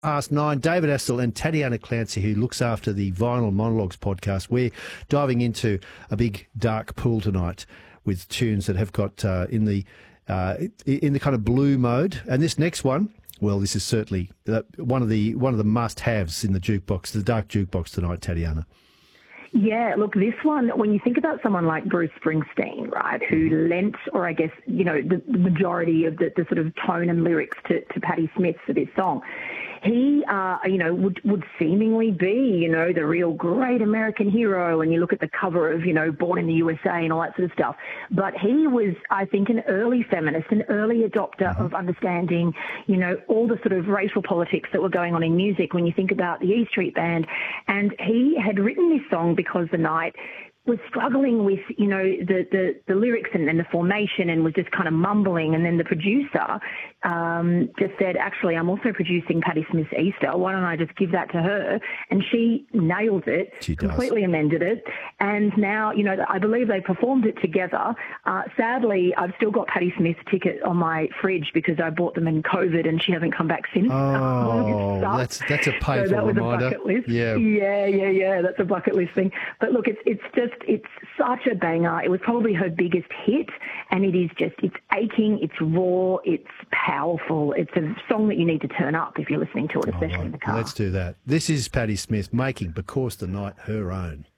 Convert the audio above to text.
Past 9, David Astle and Tatiana Clancy, who looks after the Vinyl Monologues podcast. We're diving into a big dark pool tonight with tunes that have got in the kind of blue mode. And this next one, well, this is certainly one of the must-haves in the jukebox, the dark jukebox tonight, Tatiana. Yeah, look, this one, when you think about someone like Bruce Springsteen, right, who lent, or I guess, the majority of the sort of tone and lyrics to Patti Smith for this song, he, would seemingly be, the real great American hero. And you look at the cover of, Born in the USA and all that sort of stuff. But he was, I think, an early feminist, an early adopter of understanding, all the sort of racial politics that were going on in music when you think about the E Street Band. And he had written this song because the night was struggling with, the lyrics and the formation, and was just kind of mumbling. And then the producer just said, actually, I'm also producing Patti Smith's Easter. Why don't I just give that to her? And she nailed it, completely amended it. And now, I believe they performed it together. Sadly, I've still got Patti Smith's ticket on my fridge because I bought them in COVID and she hasn't come back since. Oh, that's a painful so that was reminder. A bucket list. Yeah. That's a bucket list thing. But look, it's such a banger. It was probably her biggest hit, and it's aching, it's raw, it's powerful. It's a song that you need to turn up if you're listening to it, especially in the car. Let's do that. This is Patti Smith making Because the Night her own.